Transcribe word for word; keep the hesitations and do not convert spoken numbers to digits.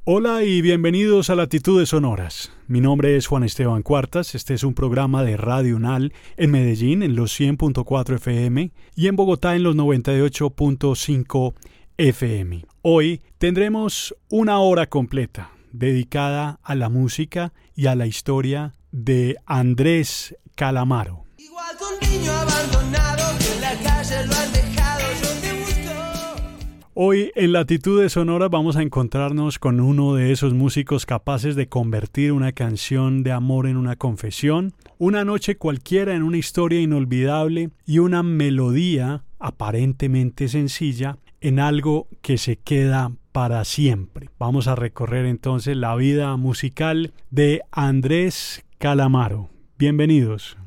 Hola y bienvenidos a Latitudes Sonoras. Mi nombre es Juan Esteban Cuartas. Este es un programa de Radio UNAL en Medellín en los cien punto cuatro F M y en Bogotá en los noventa y ocho punto cinco F M. Hoy tendremos una hora completa dedicada a la música y a la historia de Andrés Calamaro. Igual que un niño abandonado que en la calle lo han dejado, yo te busco. Hoy en Latitudes Sonoras vamos a encontrarnos con uno de esos músicos capaces de convertir una canción de amor en una confesión, una noche cualquiera en una historia inolvidable y una melodía aparentemente sencilla en algo que se queda para siempre. Vamos a recorrer entonces la vida musical de Andrés Calamaro. Bienvenidos.